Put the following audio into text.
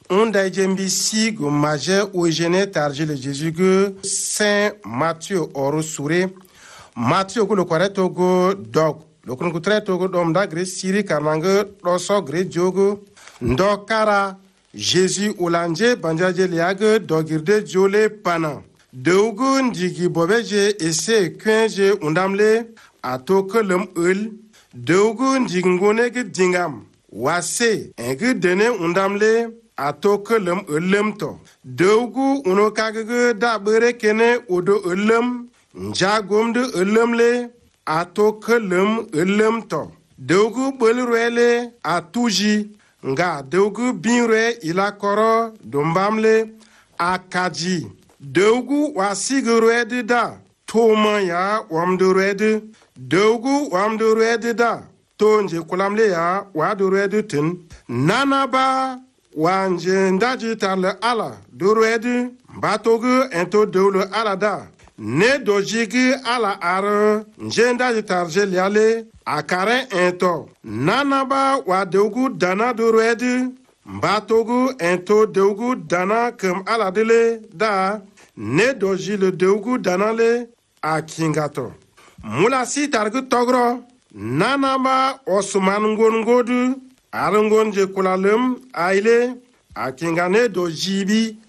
Unda jembisi go maje o jene tarje le Jésus go Saint Matthieu oro sure. Matthieu go le kwareto go dog. Le kun kutreto go dom da gre siri karmange doso gre jogo. Ndokara Jésus olanje banjaje liage dogirde jole pana. Deugu ndigi bobeje ese kwenje undamle atokelem ul. Deugu ndingone ge dingam. Wase enge dene undamle atokelem ulemto. Deugu unokagege dabere kene odo ulem. Njagomde ulemle atokelem ulemto. Deugu belurele atuji. Nga deugu binre ilakoro dombamle akaji. Deugu wasigurede da toma ya wamdurede. Deugu wamdurede da tonje kulamle ya wadurede tin. Nanaba wanje ndaji tarle ala durede. Batogu ento deule ala da. Ne dojigi ala are njendaji tarje liale akare ento. Nanaba wa deugu dana durede. Mbatogu ento deugu dana kem ala dele da. Ne doji le deugu danale a kingato. Mulasi targu togro. Nanaba osman ngongodu. Arangonje kulalem aile. A kingane dojibi